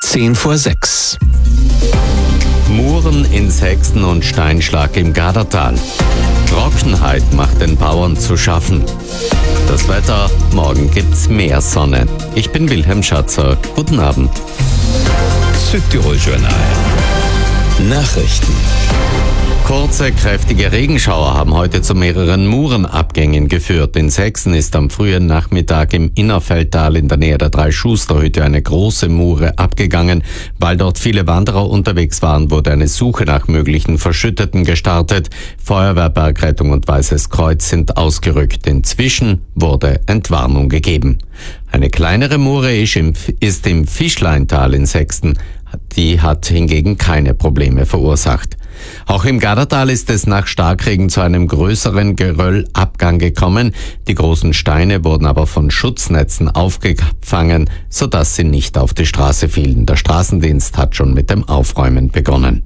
5:10 Muren ins Hexen und Steinschlag im Gadertal. Trockenheit macht den Bauern zu schaffen. Das Wetter, morgen gibt's mehr Sonne. Ich bin Wilhelm Schatzer. Guten Abend. Südtirol-Journal. Nachrichten. Kurze, kräftige Regenschauer haben heute zu mehreren Murenabgängen geführt. In Hexen ist am frühen Nachmittag im Innerfeldtal in der Nähe der Drei-Schuster-Hütte eine große Mure abgegangen. Weil dort viele Wanderer unterwegs waren, wurde eine Suche nach möglichen Verschütteten gestartet. Feuerwehr, Bergrettung und Weißes Kreuz sind ausgerückt. Inzwischen wurde Entwarnung gegeben. Eine kleinere Mure ist im Fischleintal in Hexen. Die hat hingegen keine Probleme verursacht. Auch im Gadertal ist es nach Starkregen zu einem größeren Geröllabgang gekommen. Die großen Steine wurden aber von Schutznetzen aufgefangen, sodass sie nicht auf die Straße fielen. Der Straßendienst hat schon mit dem Aufräumen begonnen.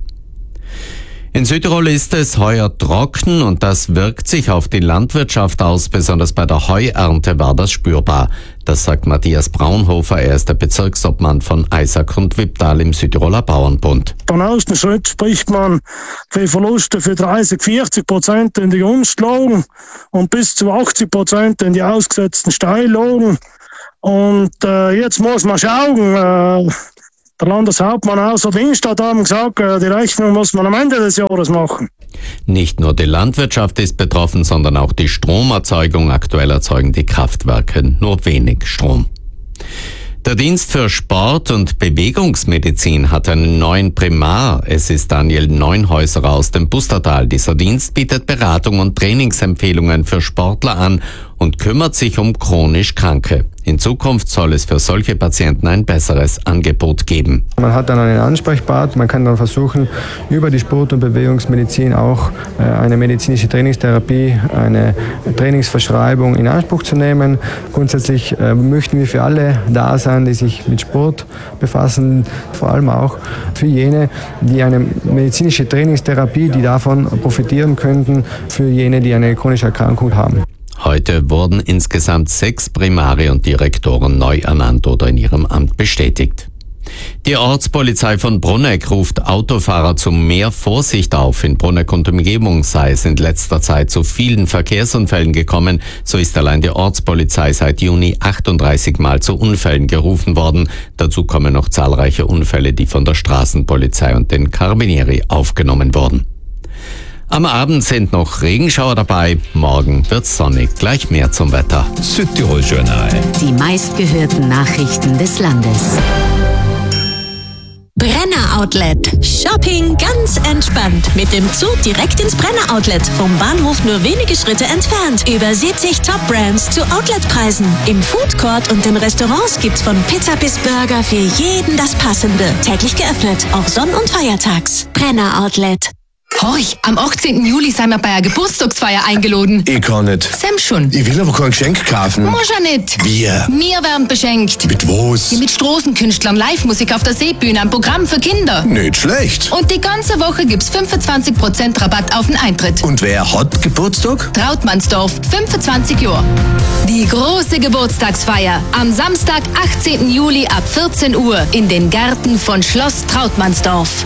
In Südtirol ist es heuer trocken und das wirkt sich auf die Landwirtschaft aus. Besonders bei der Heuernte war das spürbar. Das sagt Matthias Braunhofer. Er ist der Bezirksobmann von Eisack und Wipptal im Südtiroler Bauernbund. Von außen spricht man für Verluste für 30-40% in die Gunstlagen und bis zu 80% in die ausgesetzten Steillagen. Und jetzt muss man schauen. Der Landeshauptmann außer Dienst hat gesagt, die Rechnung muss man am Ende des Jahres machen. Nicht nur die Landwirtschaft ist betroffen, sondern auch die Stromerzeugung. Aktuell erzeugen die Kraftwerke nur wenig Strom. Der Dienst für Sport- und Bewegungsmedizin hat einen neuen Primar. Es ist Daniel Neunhäuser aus dem Pustertal. Dieser Dienst bietet Beratung und Trainingsempfehlungen für Sportler an und kümmert sich um chronisch Kranke. In Zukunft soll es für solche Patienten ein besseres Angebot geben. Man hat dann einen Ansprechpartner, man kann dann versuchen, über die Sport- und Bewegungsmedizin auch eine medizinische Trainingstherapie, eine Trainingsverschreibung in Anspruch zu nehmen. Grundsätzlich möchten wir für alle da sein, die sich mit Sport befassen, vor allem auch für jene, die eine medizinische Trainingstherapie, die davon profitieren könnten, für jene, die eine chronische Erkrankung haben. Heute wurden insgesamt 6 Primare und Direktoren neu ernannt oder in ihrem Amt bestätigt. Die Ortspolizei von Brunegg ruft Autofahrer zu mehr Vorsicht auf. In Brunegg und Umgebung sei es in letzter Zeit zu vielen Verkehrsunfällen gekommen. So ist allein die Ortspolizei seit Juni 38 Mal zu Unfällen gerufen worden. Dazu kommen noch zahlreiche Unfälle, die von der Straßenpolizei und den Carabinieri aufgenommen wurden. Am Abend sind noch Regenschauer dabei. Morgen wird's sonnig. Gleich mehr zum Wetter. Südtirol-Journal. Die meistgehörten Nachrichten des Landes. Brenner Outlet. Shopping ganz entspannt. Mit dem Zug direkt ins Brenner Outlet. Vom Bahnhof nur wenige Schritte entfernt. Über 70 Top-Brands zu Outletpreisen. Im Foodcourt und in Restaurants gibt's von Pizza bis Burger für jeden das Passende. Täglich geöffnet. Auch Sonn- und Feiertags. Brenner Outlet. Horch, am 18. Juli sind wir bei einer Geburtstagsfeier eingeladen. Ich kann nicht. Sam schon. Ich will aber kein Geschenk kaufen. Muss ja nicht. Wir? Wir werden beschenkt. Mit was? Ja, mit Straßenkünstlern, Live-Musik auf der Seebühne, ein Programm für Kinder. Nicht schlecht. Und die ganze Woche gibt's 25% Rabatt auf den Eintritt. Und wer hat Geburtstag? Trautmannsdorf, 25 Jahre. Die große Geburtstagsfeier am Samstag, 18. Juli ab 14 Uhr in den Gärten von Schloss Trautmannsdorf.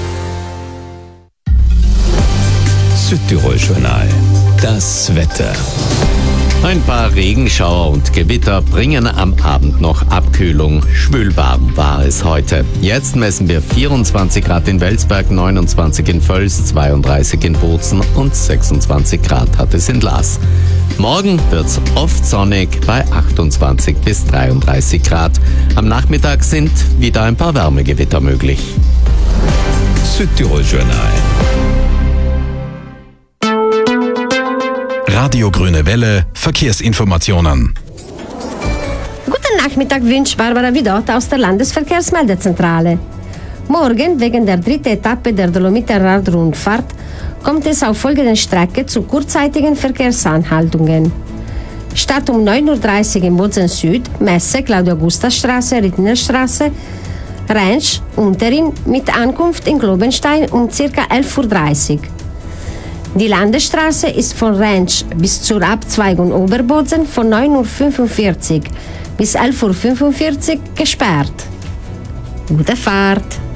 Südtirol-Journal. Das Wetter. Ein paar Regenschauer und Gewitter bringen am Abend noch Abkühlung. Schwülwarm war es heute. Jetzt messen wir 24 Grad in Welsberg, 29 in Völs, 32 in Bozen und 26 Grad hat es in Laas. Morgen wird's oft sonnig bei 28 bis 33 Grad. Am Nachmittag sind wieder ein paar Wärmegewitter möglich. Südtirol-Journal. Radio Grüne Welle, Verkehrsinformationen. Guten Nachmittag wünscht Barbara Vidot aus der Landesverkehrsmeldezentrale. Morgen, wegen der 3. Etappe der Dolomiter-Radrundfahrt, kommt es auf folgenden Strecke zu kurzzeitigen Verkehrsanhaltungen. Start um 9.30 Uhr in Bozen Süd, Messe, Claudia-Augusta-Straße, Rittnerstraße, Rentsch, Unterin, mit Ankunft in Globenstein um ca. 11.30 Uhr. Die Landesstraße ist von Rentsch bis zur Abzweigung Oberbozen von 9.45 Uhr bis 11.45 Uhr gesperrt. Gute Fahrt!